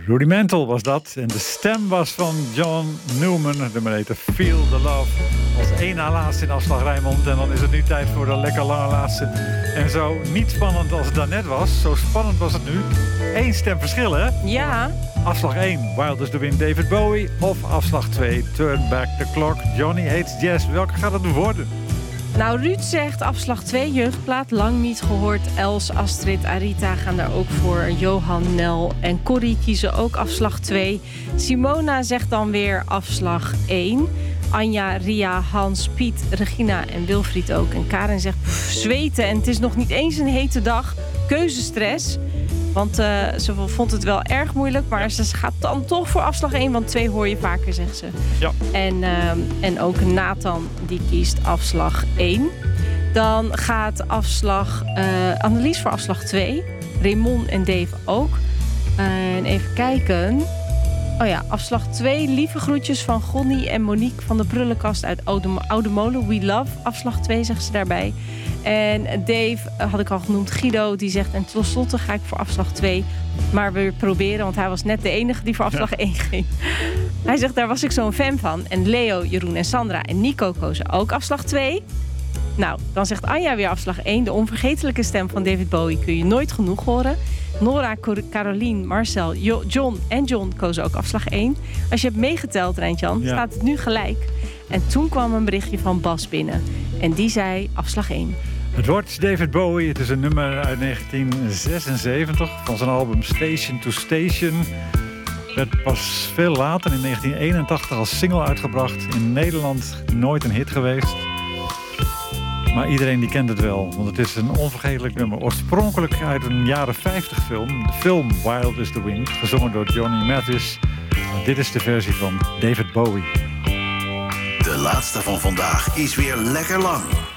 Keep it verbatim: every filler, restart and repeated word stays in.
Rudimental was dat. En de stem was van John Newman. De nummer heette Feel the Love. Als één na laatste in afslag Rijnmond. En dan is het nu tijd voor de lekker lange laatste. En zo niet spannend als het daarnet was. Zo spannend was het nu. Eén stem verschil, hè? Ja. Afslag één, Wild is the Wind, David Bowie. Of afslag twee, Turn Back the Clock, Johnny Hates Jazz. Welke gaat het worden? Nou, Ruud zegt afslag twee, jeugdplaat, lang niet gehoord. Els, Astrid, Arita gaan daar ook voor. Johan, Nel en Corrie kiezen ook afslag twee. Simona zegt dan weer afslag één. Anja, Ria, Hans, Piet, Regina en Wilfried ook. En Karen zegt pff, zweten en het is nog niet eens een hete dag. Keuzestress. Want uh, ze vond het wel erg moeilijk, maar ze gaat dan toch voor afslag één. Want twee hoor je vaker, zegt ze. Ja. En, uh, en ook Nathan, die kiest afslag één. Dan gaat afslag uh, Annelies voor afslag twee. Raymond en Dave ook. Uh, en even kijken. Oh ja, afslag twee. Lieve groetjes van Gonnie en Monique van de Prullenkast uit Oude, Oude Molen. We love. Afslag twee, zegt ze daarbij. En Dave, had ik al genoemd, Guido, die zegt... en tenslotte ga ik voor afslag twee maar weer proberen... want hij was net de enige die voor afslag ja. één ging. Hij zegt, daar was ik zo'n fan van. En Leo, Jeroen en Sandra en Nico kozen ook afslag twee. Nou, dan zegt Anja weer afslag één. De onvergetelijke stem van David Bowie kun je nooit genoeg horen. Nora, Carolien, Marcel, jo- John en John kozen ook afslag één. Als je hebt meegeteld, Rijntjan, ja. staat het nu gelijk. En toen kwam een berichtje van Bas binnen. En die zei afslag één. Het wordt David Bowie. Het is een nummer uit negentien zesenzeventig van zijn album Station to Station. Werd pas veel later in negentien eenentachtig als single uitgebracht. In Nederland nooit een hit geweest. Maar iedereen die kent het wel, want het is een onvergetelijk nummer. Oorspronkelijk uit een jaren vijftig film. De film Wild is the Wind, gezongen door Johnny Mathis. Maar dit is de versie van David Bowie. De laatste van vandaag is weer lekker lang.